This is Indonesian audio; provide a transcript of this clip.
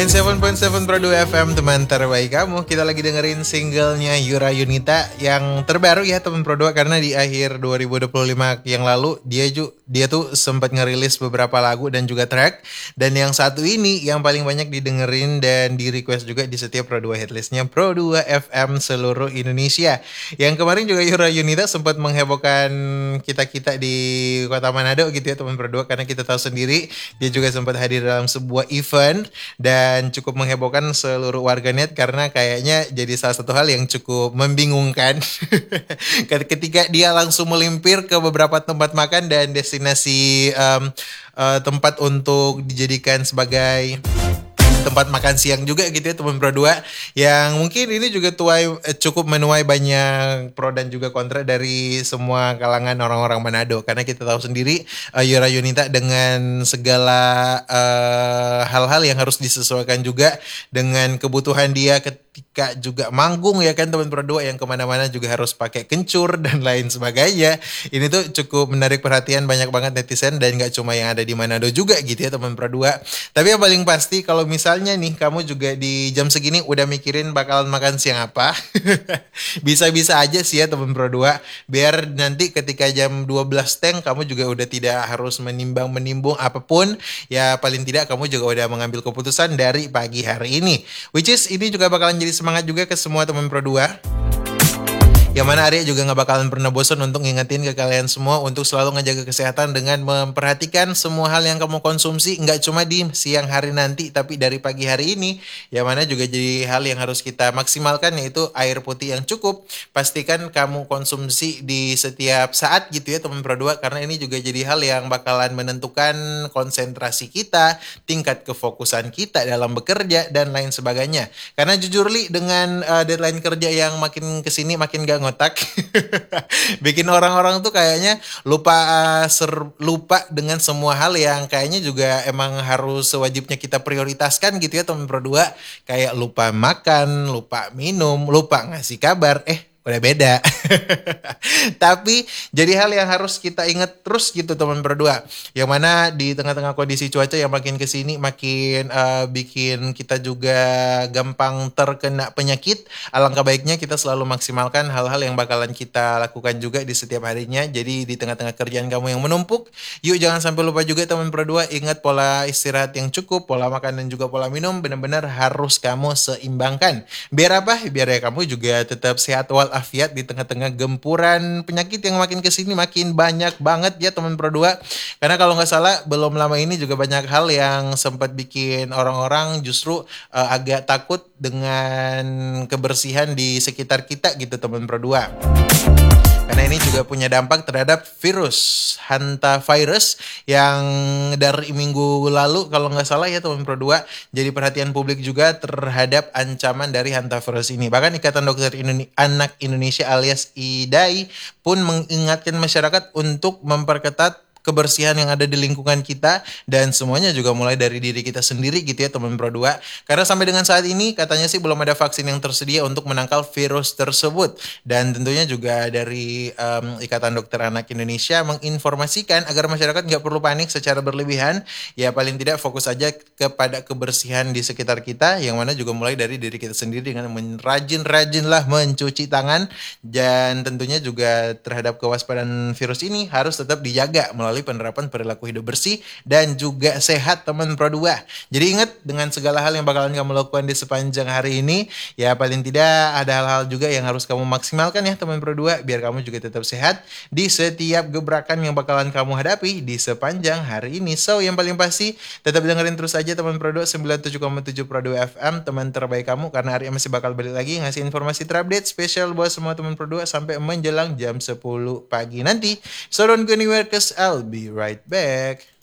97.7 Pro 2 FM, teman terbaik kamu. Kita lagi dengerin singlenya Yura Yunita yang terbaru ya teman Pro 2, karena di akhir 2025 yang lalu dia tuh sempat ngerilis beberapa lagu dan juga track. Dan yang satu ini yang paling banyak didengerin dan di request juga di setiap Pro 2 hitlistnya Pro 2 FM seluruh Indonesia. Yang kemarin juga Yura Yunita sempat menghebohkan kita-kita di Kota Manado gitu ya teman Pro 2, karena kita tahu sendiri dia juga sempat hadir dalam sebuah event dan cukup menghebohkan seluruh warganet karena kayaknya jadi salah satu hal yang cukup membingungkan ketika dia langsung melimpir ke beberapa tempat makan dan destinasi tempat untuk dijadikan sebagai tempat makan siang juga gitu ya teman Pro 2, yang mungkin ini juga cukup menuai banyak pro dan juga kontra dari semua kalangan orang-orang Manado, karena kita tahu sendiri Yura Yunita dengan segala hal-hal yang harus disesuaikan juga dengan kebutuhan dia ketika juga manggung ya kan teman Pro 2, yang kemana-mana juga harus pakai kencur dan lain sebagainya. Ini tuh cukup menarik perhatian banyak banget netizen, dan gak cuma yang ada di Manado juga gitu ya teman Pro 2. Tapi yang paling pasti kalau misalnya nih kamu juga di jam segini udah mikirin bakalan makan siang apa, bisa-bisa aja sih ya teman Pro 2, biar nanti ketika jam 12 teng kamu juga udah tidak harus menimbang-menimbung apapun, ya paling tidak kamu juga udah mengambil keputusan dari pagi hari ini, which is ini juga bakalan jadi semangat juga ke semua teman Pro 2. Yang mana Arya juga gak bakalan pernah bosan untuk ngingetin ke kalian semua untuk selalu ngejaga kesehatan dengan memperhatikan semua hal yang kamu konsumsi, nggak cuma di siang hari nanti tapi dari pagi hari ini. Yang mana juga jadi hal yang harus kita maksimalkan, yaitu air putih yang cukup. Pastikan kamu konsumsi di setiap saat gitu ya teman Pro 2, karena ini juga jadi hal yang bakalan menentukan konsentrasi kita, tingkat kefokusan kita dalam bekerja dan lain sebagainya. Karena jujur Li, dengan deadline kerja yang makin kesini makin gak ngotak bikin orang-orang tuh kayaknya lupa dengan semua hal yang kayaknya juga emang harus sewajibnya kita prioritaskan gitu ya teman Pro 2, kayak lupa makan, lupa minum, lupa ngasih kabar, udah beda. Tapi jadi hal yang harus kita ingat terus gitu teman Pro 2. Yang mana di tengah-tengah kondisi cuaca yang makin kesini makin bikin kita juga gampang terkena penyakit, alangkah baiknya kita selalu maksimalkan hal-hal yang bakalan kita lakukan juga di setiap harinya. Jadi di tengah-tengah kerjaan kamu yang menumpuk, yuk jangan sampai lupa juga teman Pro 2, ingat pola istirahat yang cukup, pola makan dan juga pola minum benar-benar harus kamu seimbangkan. Biar apa? Biar ya kamu juga tetap sehat walafiat di tengah-tengah gempuran penyakit yang makin kesini makin banyak banget ya teman Pro 2. Karena kalau nggak salah belum lama ini juga banyak hal yang sempat bikin orang-orang justru agak takut dengan kebersihan di sekitar kita gitu teman Pro 2. Karena ini juga punya dampak terhadap virus hantavirus yang dari minggu lalu kalau nggak salah ya teman Pro 2 jadi perhatian publik juga terhadap ancaman dari hantavirus ini. Bahkan Ikatan Dokter Anak Indonesia alias IDAI pun mengingatkan masyarakat untuk memperketat kebersihan yang ada di lingkungan kita, dan semuanya juga mulai dari diri kita sendiri gitu ya teman Pro 2. Karena sampai dengan saat ini katanya sih belum ada vaksin yang tersedia untuk menangkal virus tersebut, dan tentunya juga dari Ikatan Dokter Anak Indonesia menginformasikan agar masyarakat nggak perlu panik secara berlebihan, ya paling tidak fokus aja kepada kebersihan di sekitar kita, yang mana juga mulai dari diri kita sendiri dengan rajin-rajinlah mencuci tangan, dan tentunya juga terhadap kewaspadaan virus ini harus tetap dijaga melalui penerapan perilaku hidup bersih dan juga sehat teman Pro 2. Jadi ingat, dengan segala hal yang bakalan kamu lakukan di sepanjang hari ini, ya paling tidak ada hal-hal juga yang harus kamu maksimalkan ya teman Pro 2, biar kamu juga tetap sehat di setiap gebrakan yang bakalan kamu hadapi di sepanjang hari ini. So yang paling pasti tetap dengerin terus aja teman Pro 2 97,7 Pro 2 FM, teman terbaik kamu, karena Arya masih bakal balik lagi ngasih informasi terupdate spesial buat semua teman Pro 2 sampai menjelang jam 10 pagi nanti. So don't go anywhere cause I'll be right back.